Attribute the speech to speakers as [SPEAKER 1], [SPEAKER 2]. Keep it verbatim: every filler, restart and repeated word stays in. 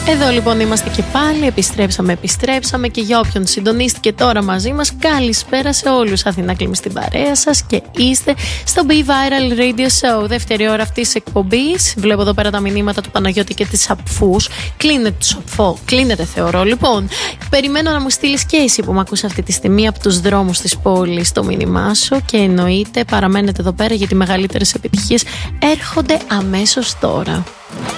[SPEAKER 1] Εδώ λοιπόν είμαστε και πάλι, επιστρέψαμε, επιστρέψαμε και για όποιον συντονίστηκε τώρα μαζί μας, καλησπέρα σε όλους. Αθηνά Κλίμη στην παρέα σας και είστε στο Be Viral Radio Show, δεύτερη ώρα αυτής της εκπομπής. Βλέπω εδώ πέρα τα μηνύματα του Παναγιώτη και της Απφούς. Κλείνεται το σοφό, κλείνεται θεωρώ. Λοιπόν, περιμένω να μου στείλεις και εσύ που με ακούς αυτή τη στιγμή από τους δρόμους της πόλης το μήνυμά σου και εννοείται παραμένετε εδώ πέρα γιατί οι μεγαλύτερες επιτυχίες έρχονται αμέσως τώρα.